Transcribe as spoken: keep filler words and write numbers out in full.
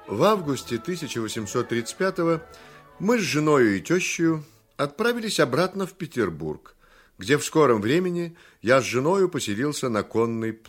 В августе тысяча восемьсот тридцать пятого мы с женою и тещей отправились обратно в Петербург, где в скором времени я с женою поселился на Конной